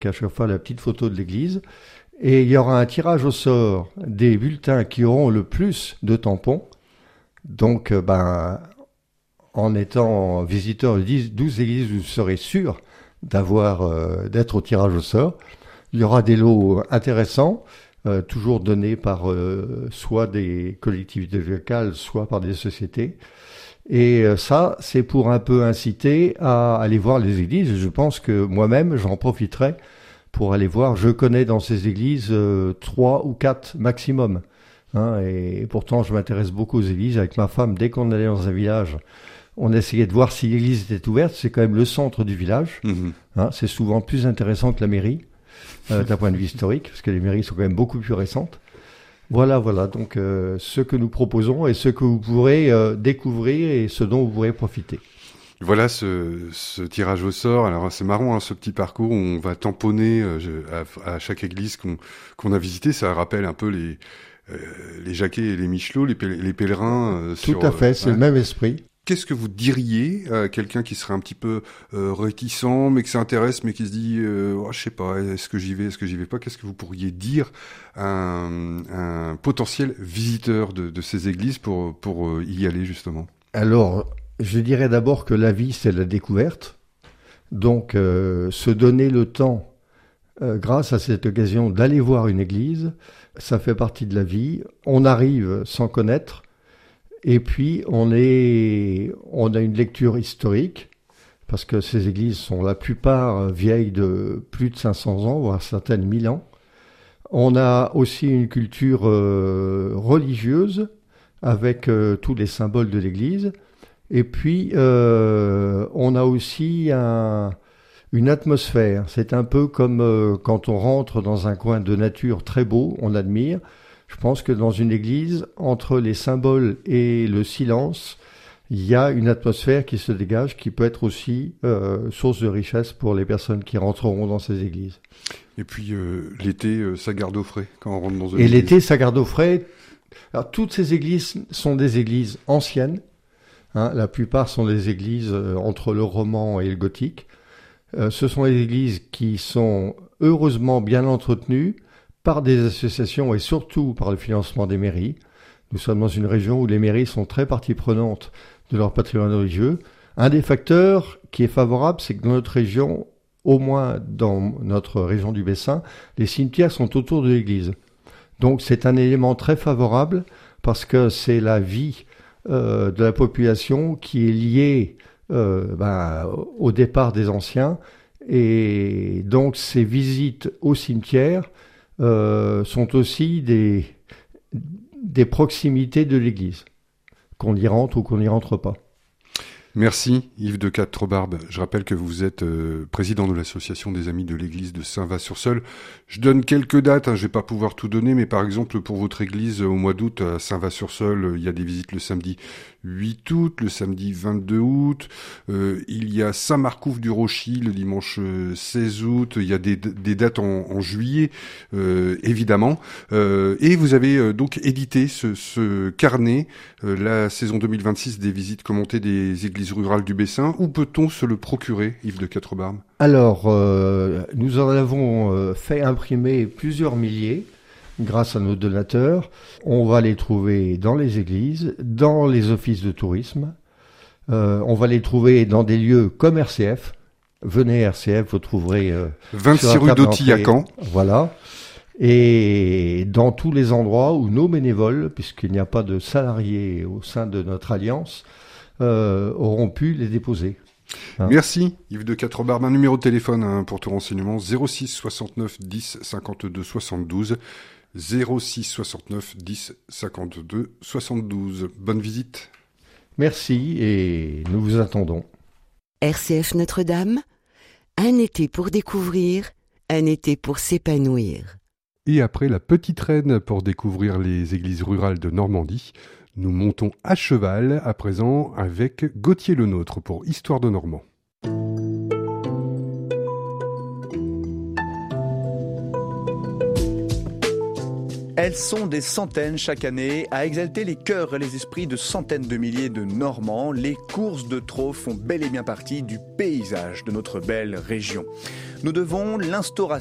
qui a à chaque fois la petite photo de l'église. Et il y aura un tirage au sort des bulletins qui auront le plus de tampons. Donc, en étant visiteur de 12 églises, vous serez sûr d'être au tirage au sort. Il y aura des lots intéressants, toujours donnés par soit des collectivités locales, soit par des sociétés. Et ça, c'est pour un peu inciter à aller voir les églises. Je pense que moi-même, j'en profiterai pour aller voir. Je connais dans ces églises 3 ou 4 maximum. Et pourtant, je m'intéresse beaucoup aux églises. Avec ma femme, dès qu'on allait dans un village, on essayait de voir si l'église était ouverte. C'est quand même le centre du village. C'est souvent plus intéressant que la mairie, d'un point de vue historique, parce que les mairies sont quand même beaucoup plus récentes. Voilà, donc ce que nous proposons et ce que vous pourrez découvrir et ce dont vous pourrez profiter. Voilà ce tirage au sort. Alors c'est marrant, ce petit parcours où on va tamponner à chaque église qu'on a visité. Ça rappelle un peu les Jacquet et les Michelot, les pèlerins. Tout à fait, c'est le même esprit. Qu'est-ce que vous diriez à quelqu'un qui serait un petit peu réticent, mais qui s'intéresse, mais qui se dit je sais pas, est-ce que j'y vais pas? Qu'est-ce que vous pourriez dire à un potentiel visiteur de ces églises pour y aller justement? Alors, je dirais d'abord que la vie, c'est la découverte. Donc, se donner le temps, grâce à cette occasion, d'aller voir une église, ça fait partie de la vie. On arrive sans connaître. Et puis, on a une lecture historique, parce que ces églises sont la plupart vieilles de plus de 500 ans, voire certaines 1000 ans. On a aussi une culture religieuse, avec tous les symboles de l'église. Et puis, on a aussi une atmosphère. C'est un peu comme quand on rentre dans un coin de nature très beau, on admire. Je pense que dans une église, entre les symboles et le silence, il y a une atmosphère qui se dégage, qui peut être aussi source de richesse pour les personnes qui rentreront dans ces églises. Et puis l'été, ça garde au frais quand on rentre dans une église. Et l'été, ça garde au frais. Alors toutes ces églises sont des églises anciennes. La plupart sont des églises entre le roman et le gothique. Ce sont des églises qui sont heureusement bien entretenues par des associations et surtout par le financement des mairies. Nous sommes dans une région où les mairies sont très partie prenante de leur patrimoine religieux. Un des facteurs qui est favorable, c'est que dans notre région, au moins dans notre région du Bessin, les cimetières sont autour de l'église. Donc c'est un élément très favorable parce que c'est la vie de la population qui est liée au départ des anciens. Et donc ces visites au cimetière sont aussi des proximités de l'église, qu'on y rentre ou qu'on n'y rentre pas. Merci Yves de Quatrebarbe. Je rappelle que vous êtes président de l'association des Amis de l'église de Saint-Va-sur-Seul. Je donne quelques dates, je vais pas pouvoir tout donner, mais par exemple pour votre église au mois d'août à Saint-Va-sur-Seul, il y a des visites le samedi 8 août, le samedi 22 août, il y a Saint-Marcouf-du-Rochy le dimanche 16 août, il y a des dates en juillet évidemment, et vous avez donc édité ce carnet, la saison 2026 des visites commentées des églises rurales du Bessin. Où peut-on se le procurer, Yves de Quatrebarbe? Alors, nous en avons fait imprimer plusieurs milliers grâce à nos donateurs. On va les trouver dans les églises, dans les offices de tourisme. On va les trouver dans des lieux comme RCF. Venez RCF, vous trouverez 26 rue d'Auty à Caen. Voilà. Et dans tous les endroits où nos bénévoles, puisqu'il n'y a pas de salariés au sein de notre alliance, auront pu les déposer. Merci Yves de Quatrebarbe. Un numéro de téléphone pour tout renseignement, 06 69 10 52 72. 06 69 10 52 72. Bonne visite. Merci et nous vous attendons. RCF Notre-Dame, un été pour découvrir, un été pour s'épanouir. Et après la petite reine pour découvrir les églises rurales de Normandie, nous montons à cheval à présent avec Gauthier Lenôtre pour Histoire de Normand. Elles sont des centaines chaque année à exalter les cœurs et les esprits de centaines de milliers de Normands. Les courses de trot font bel et bien partie du paysage de notre belle région. Nous devons l'instauration